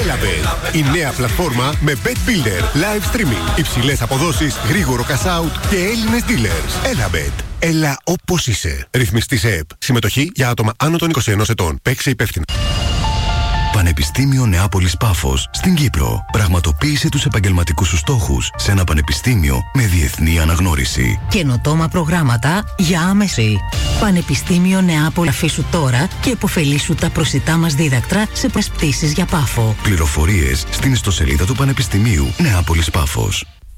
Elabet, η νέα πλατφόρμα με Bet Builder, live streaming, υψηλές αποδόσεις, γρήγορο cash out και Έλληνες dealers. Elabet. Έλα όπως είσαι. Ρυθμιστής ΕΕΠ. Συμμετοχή για άτομα άνω των 21 ετών. Παίξε υπεύθυνα. Πανεπιστήμιο Νεάπολης Πάφος στην Κύπρο. Πραγματοποίησε τους επαγγελματικούς σου στόχους σε ένα πανεπιστήμιο με διεθνή αναγνώριση. Καινοτόμα προγράμματα για άμεση. Πανεπιστήμιο Νεάπολη. Αφήσου τώρα και υποφελήσου τα προσιτά μας δίδακτρα σε πτήσεις για Πάφο. Πληροφορίες στην ιστοσελίδα του Πανεπιστημίου Νεάπολης Πάφος.